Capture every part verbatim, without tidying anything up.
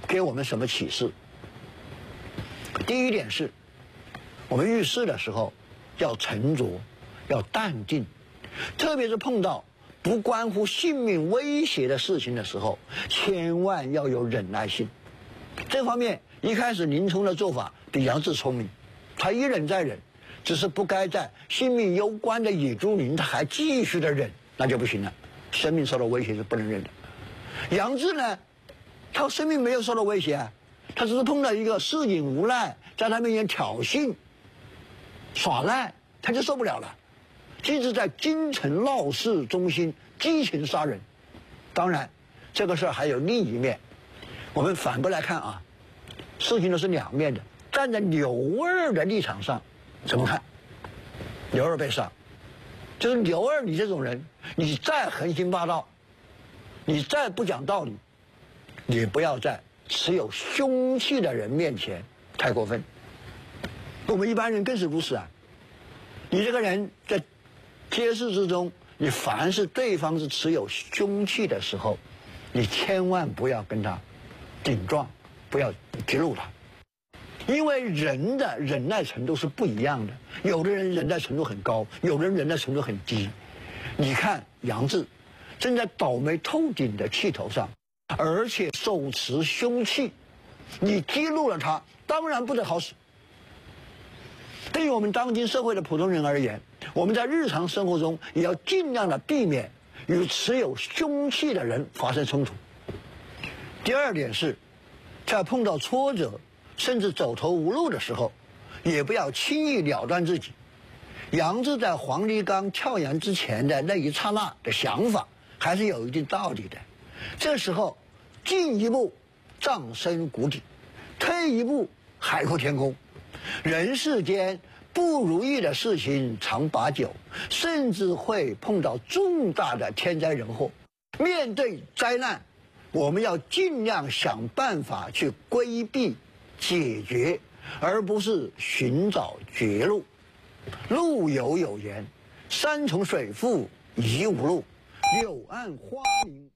给我们什么启示？第一点是，我们遇事的时候要沉着，要淡定，特别是碰到不关乎性命威胁的事情的时候，千万要有忍耐性。这方面一开始林冲的做法比杨志聪明，他一忍再忍，只是不该在性命攸关的野猪林他还继续的忍，那就不行了，生命受到威胁是不能忍的。杨志呢，他生命没有受到威胁啊，他只是碰到一个市井无赖在他面前挑衅耍赖，他就受不了了，即使在京城闹市中心激情杀人。当然这个事儿还有另一面，我们反过来看啊，事情都是两面的。站在刘二的立场上怎么看？刘二被杀，就是刘二你这种人，你再横行霸道，你再不讲道理，你不要在持有凶器的人面前太过分。我们一般人更是如此啊！你这个人在街市之中，你凡是对方是持有凶器的时候，你千万不要跟他顶撞，不要激怒他，因为人的忍耐程度是不一样的，有的人忍耐程度很高，有的人忍耐程度很低。你看杨志正在倒霉透顶的气头上，而且手持凶器，你激怒了他，当然不得好死。对于我们当今社会的普通人而言，我们在日常生活中也要尽量的避免与持有凶器的人发生冲突。第二点是，在碰到挫折甚至走投无路的时候，也不要轻易了断自己。杨志在黄泥冈跳崖之前的那一刹那的想法还是有一定道理的。这时候进一步葬身谷底，退一步海阔天空。人世间不如意的事情常把酒，甚至会碰到重大的天灾人祸。面对灾难，我们要尽量想办法去规避解决，而不是寻找绝路。陆游有言：山重水复疑无路，柳暗花明。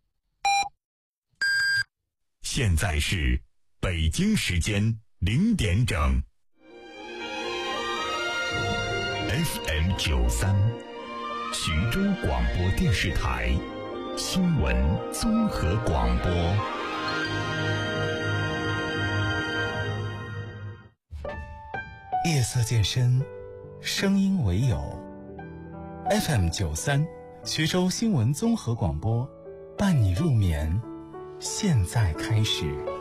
现在是北京时间零点整。F M 九三，徐州广播电视台新闻综合广播。 夜色渐深，声音唯有 F M 九三，徐州新闻综合广播，伴你入眠，现在开始。